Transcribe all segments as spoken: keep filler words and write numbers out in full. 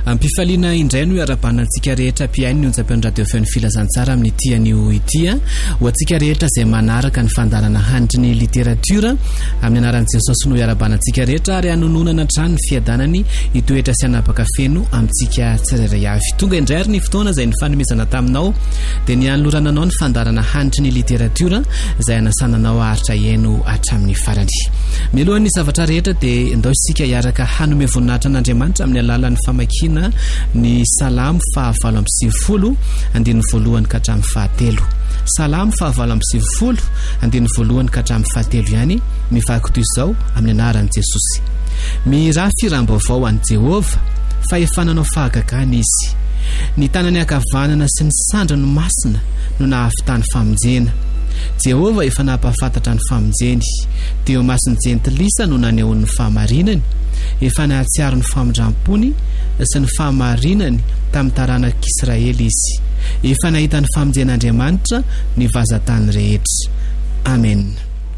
Ampifaliana indray no arabanantsika rehetra piainy ny onjapeny radio feo ny filazantsara amin'ny tian'io ity ho antsika rehetra izay manaraka ny fandarana handry ny literatura amin'ny anaran'i Jesosy no arabanantsika rehetra ary hanononana trano ny fiadanany hitoetra sy hanapaka feno amintsika tsirairay avy. Tonga indray ary ny fotoana izay nifanomezana taminao dia ny hanolorananao ny fandarana handry ny literatura izay hanasananao aharitra iaino hatramin'ny farany. Mialohan'ny zavatra rehetra dia ndao isika hiaraka hanome voninahitra an'Andriamanitra amin'ny alalan'ny famakiana ny Salamo fahavalo amby sivifolo andininy voalohany ka hatramin'ny fahatelo. Salamo fahavalo amby sivifolo andininy voalohany ka hatramin'ny fahatelo ihany mivaky toy izao amin'ny anaran'i Jesosy. Miraha firam-baovao an'i Jehova fa efa nanao fahagagana izy. Ny tanany ankavanana sy ny sandriny masina no nahavitany famonjena. Jehova efa nampahafantatra ny famonjeny. Teo masiny jentilisa no nanehoany ny fahamarinany. Efa nahatsiaro ny famindram-pony sy ny fahamarinany tamin'ny taranak'Israely izy. Efa nahita ny famonjen'Andriamanitra ny vazantany rehetra. Amen.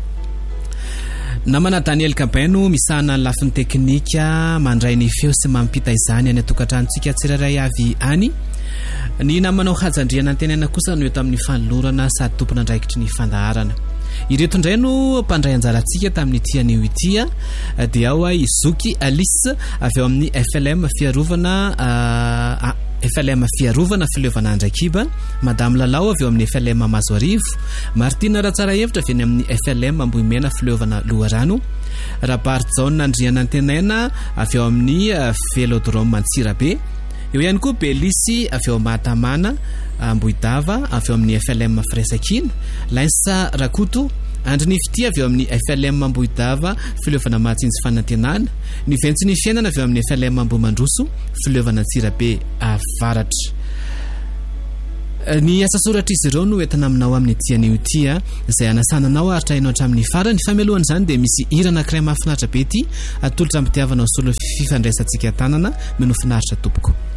Namana Daniel Kabaino misahana ny lafiny teknika mandray ny feo sy mampita izany any atokantranontsika tsirairay avy any. Ny namanao hajandriana antenana kosa no eto amin'ny fanolorana sady tompona andraikitry ny fandaharana. Ireto indray no mpandray anjarantsika tamin'ny tian'io ity dia ao Izoky Alice avy eo amin'ny F L M fiarovana uh, F L M fiarovana fileovana Andrakiba, Madame Lalao avy eo amin'ny F L M Mazoarivo, Martina Ratsarahevitra avy amin'ny F L M Ambohimena fileovana Loharano, Rabart John Andriana Antenaina avy eo amin'ny uh, Velodrome Antsirabe. Eo ihany koa Belisy avy eo Mahatamana Ambohidava avy eo amin'ny F L M Fresakina, Lainsa Rakoto Andry Nifty avy eo amin'ny F L M Ambohidava fileovana Mahatsinjy Fanantenana, ny Ventsy ny Fiainana avy eo amin'ny F L M Ambomandroso fileovana Antsirabe Avaratra. Ny asa soratra izy ireo no entina aminao amin'ny tian'io ity izay anasananao aharitra hainao hatramin'ny farany. Famelohan'izany dia misy hira anankiray mahafinaritra be ity atolotra ampitiavana solo fifandraisantsika tanana mino finaritra tompoko.